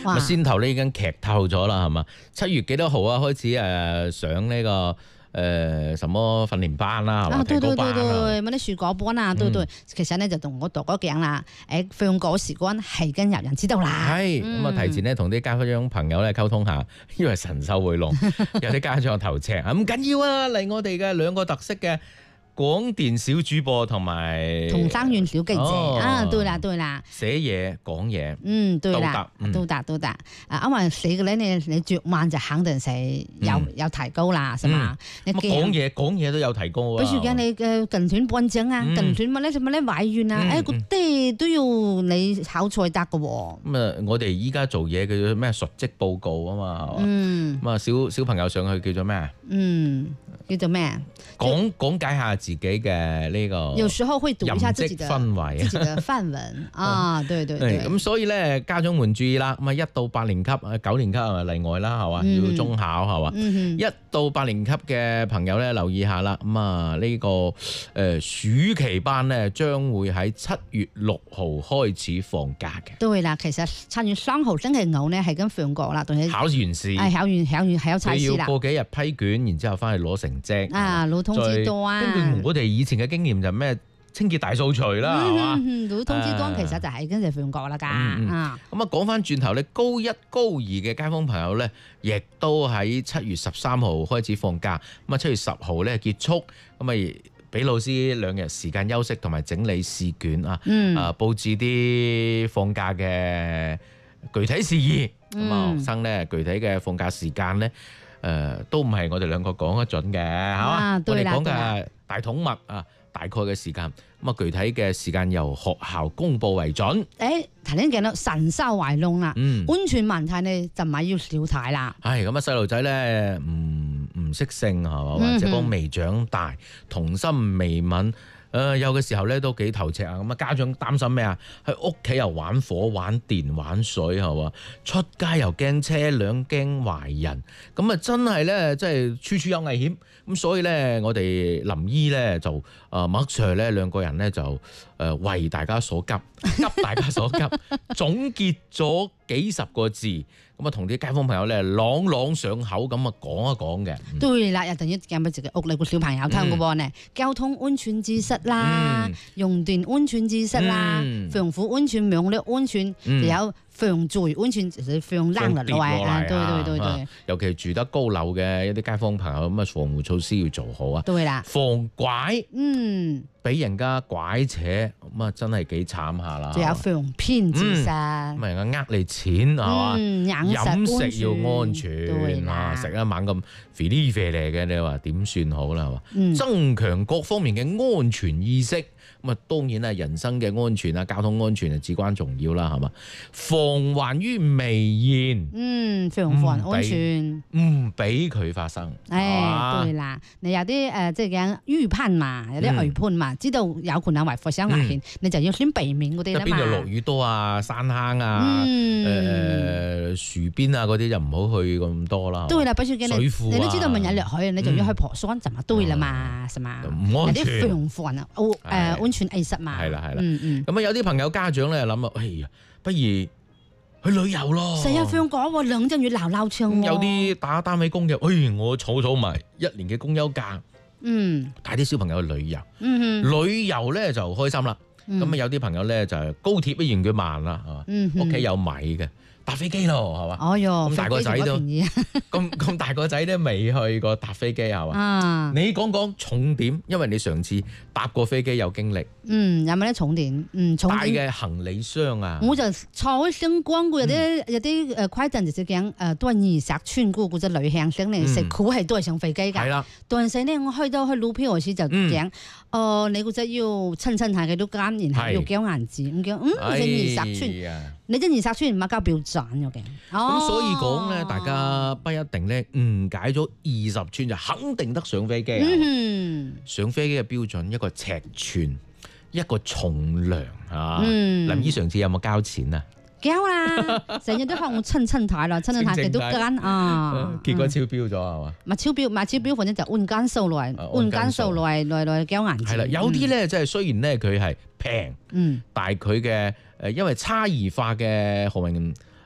咁先頭咧已經劇透咗啦，係嘛？7月幾多號啊？開始上呢個什麼訓練班啦，係嘛？ 對對對對， 乜乜啲暑假班啊，對對。其實咧就同我度嗰講啦，放嗰時間係跟入人知道啦。 係咁啊，提前咧同啲家長朋友咧溝通下，因為神獸會龍有啲家長頭赤啊，唔緊要啊，嚟我哋嘅2個特色嘅。廣電小主播同埋同生園小記者對啦對啦， 寫嘢講嘢， 對啦，都得。因為寫嘅咧，你嚼慢就肯定係有提高啦，係嘛？你講嘢都有提高啊！ 比如講你嘅近短半整啊，近短乜咧委員啊，嗰啲都要你考賽得嘅喎。咁啊，我哋依家做嘢叫做咩述職報告啊嘛，係嘛？咁啊，小朋友上去叫做咩啊？ 叫做咩？ 講解下自己嘅呢個， 有時候會讀一下自己的氛圍、 自己的範文啊，對。 咁所以咧，家長們注意啦。咁啊，1到8年級，9年級係咪例外啦？係嘛，要中考係嘛。1到8年級嘅朋友咧，留意下啦。咁啊，呢個暑期班咧，將會喺7月6號開始放假嘅。 對啦，其實7月3號星期5咧係咁放假啦，同佢考完試， 考完係有測試啦。 要過幾日批卷，然之後翻去攞成績。 老通知多啊！ 根據我哋以前嘅經驗就咩清潔大掃除啦，係嘛？ 老通知多其實就係跟住放假啦㗎。 咁啊，講翻轉頭咧，高1、高2嘅街坊朋友咧，亦都喺7月13號開始放假。咁啊，7月10號咧結束，咁啊俾老師2日時間休息同埋整理試卷啊，佈置啲放假嘅具體事宜。咁啊，學生咧具體嘅放假時間咧。都唔係我哋2個講得準嘅，係嘛？我哋講嘅大統脈啊，大概嘅時間，咁啊具體嘅時間由學校公佈為準。 頭先講到神獸懷龍啦，安全問題呢就唔係要少睇啦。 係咁啊，細路仔咧唔識性係嘛，或者講未長大，童心未泯。有嘅時候咧都幾頭赤啊！咁啊，家長擔心咩啊？喺屋企又玩火、玩電、玩水係嘛，出街又驚車輛、驚壞人，咁啊真係咧，即係處處有危險。咁所以咧，我哋林醫咧就麥 Sir 咧2個人咧就為大家所急大家所急，總結咗幾十個字，咁啊同啲街坊朋友咧朗朗上口咁啊講一講嘅。 對啦，一定要講俾自己屋裏個小朋友聽嘅喎呢，交通安全知識啦，用電安全知識啦，防火安全、網絡安全，仲有防墜安全，就是防冷落嚟啊！對， 尤其住得高樓嘅一啲街坊朋友，咁啊防護措施要做好啊。 對啦， 防拐，俾人家拐扯，咁啊真係幾慘下啦。 仲有防騙知識， 咁人家你錢係嘛？飲食要安全啊！食一晚咁肥哩肥嚟嘅，你話點算好啦？係嘛？增強各方面嘅安全意識，咁啊當然係人身嘅安全啊，交通安全係至關重要啦，係嘛？防患於未然， 防範安全， 唔俾佢發生。 對啦，你有啲即係講預判嘛，有啲預判嘛，知道有可能會發生危險，你就要先避免嗰啲啦嘛。邊度落雨多啊，山坑啊，樹邊啊嗰啲就唔好去咁多啦。 對啦，比如講水庫你都知道明日落去，你就要去爬山就嘛對啦嘛，係嘛？ 唔安全。 有啲防範啊，安全意識嘛。 係啦。咁啊有啲朋友家長咧諗啊，哎呀，不如去旅遊咯。 成日放假喎，2個月鬧唱。 有啲打單位工嘅，我儲埋1年嘅公休假，帶啲小朋友去旅遊。旅遊咧就開心啦。咁啊有啲朋友咧就係高鐵一樣佢慢啦，係嘛？屋企有米嘅。搭飛機咯，係嘛？咁大個仔都咁大個仔都未去過搭飛機係嘛？你講講重點，因為你上次搭過飛機有經歷。有冇啲重點？ 帶嘅行李箱啊， 我就坐升光顧有啲規定就是講都係20寸嘅嗰隻旅行箱咧，食苦係都係上飛機㗎。係啦，但係咧我去到去路票嗰時就講，你嗰隻要襯下幾多間，然後要交銀紙，咁講20寸，你真20寸唔係交標準嘅。 咁所以講咧，大家不一定咧誤解咗20寸就肯定得上飛機。上飛機嘅標準一個尺寸，一個重量啊。林姨上次有冇交錢啊？ 交啦，成日都學我稱太啦，稱太幾多間啊？ 結果超標咗係嘛？ 咪超標，反正就按間數來交銀紙。 係啦，有啲咧即係雖然咧佢係平，但係佢嘅因為差異化嘅何謂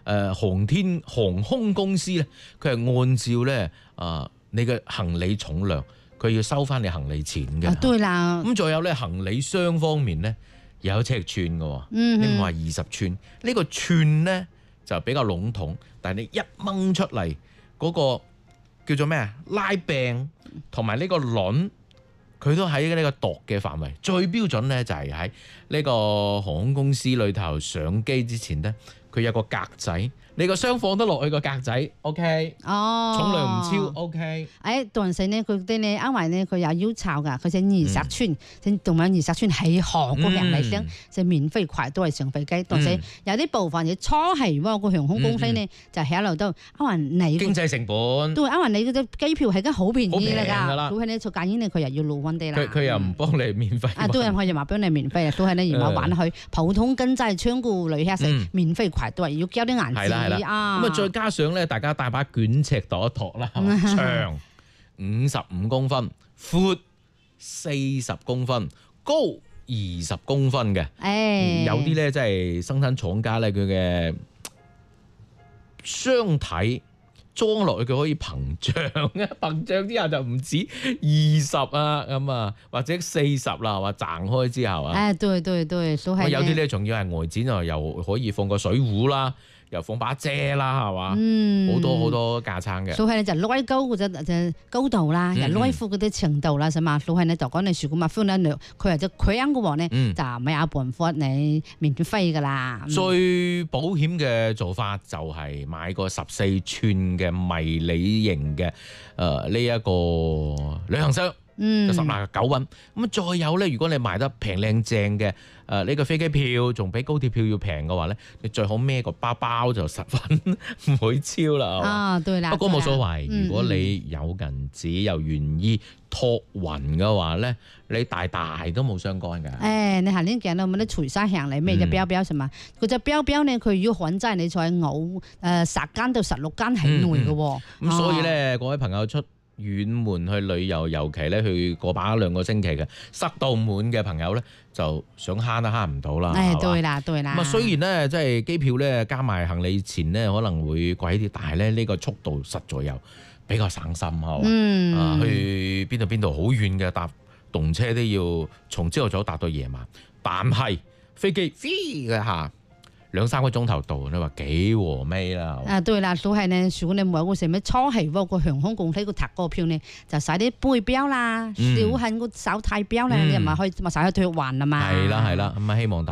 航空公司咧，佢係按照咧你嘅行李重量，佢要收翻你行李錢嘅。 對啦。 咁仲有咧行李箱方面咧，又有尺寸嘅喎。你唔話20寸，呢個寸咧就比較籠統，但係你一掹出嚟嗰個叫做咩啊？拉柄同埋呢個輪。佢都喺呢個度嘅範圍，最標準咧就係喺呢個航空公司裏頭上機之前咧，佢有個格仔，你個箱放得落去個格仔 ，OK， 重量唔超 ，OK。 但係呢，佢哋呢，因為呢，佢有要求㗎，佢就20寸，同埋20寸起航個行李箱就免費攜帶上飛機。但係有啲部分嘅初期喎，個航空公司呢就喺度都，因為你經濟成本， 對，因為你嗰啲機票係而家好便宜啦㗎，佢喺呢做假煙呢，佢又要攞翻啲啦。 佢又唔幫你免費。 對，佢又話幫你免費，都係呢，而家玩去普通經濟窗顧旅客係免費攜帶，要交啲銀紙。 咁啊，再加上咧，大家帶把卷尺度一度啦，長55公分，闊40公分，高20公分嘅。有啲咧，即係生產廠家咧，佢嘅箱體裝落去佢可以膨脹啊！膨脹之後就唔止20啊咁啊，或者40啦，話掙開之後啊。 對，所以有啲咧仲要係外展啊，又可以放個水壺啦。又放把遮啦，係嘛？好多架撐嘅。所以咧就拉高嗰隻高度啦，又拉闊嗰啲程度啦，係嘛？所以咧就講你如果買寬咧，佢係隻框嘅話咧，就冇有辦法你免費㗎啦。最保險嘅做法就係買個14寸嘅迷你型嘅呢一個旅行箱。就10拿9穩，咁再有咧，如果你買得平靚正嘅呢個飛機票，仲比高鐵票要平嘅話咧，你最好孭個包包就實分，唔會超啦。 對啦。 不過冇所謂，如果你有銀紙又願意託運嘅話咧，你大都冇相干㗎。 你下年見到冇得隨身行李咩隻標係嘛？嗰隻標呢，佢要限制你在10間到16間喺內嘅喎。 咁所以咧，各位朋友出遠門去旅遊，尤其咧去個把2個星期嘅塞到滿嘅朋友咧，就想慳都慳唔到啦。 對啦。 咁雖然咧，即係機票咧加埋行李錢咧可能會貴啲，但係咧呢個速度實在又比較省心係嘛。去邊度好遠嘅搭動車都要從朝頭早搭到夜晚，但係飛機飛嘅下2-3個鐘頭到，你話幾和味啦？ 對啦，所以呢，如果你冇嗰時咩初期嗰個航空公司個搭嗰個票呢，就使啲背標啦，小型個手提標咧，你咪可以咪使去退還啦嘛。 係啦，咁啊希望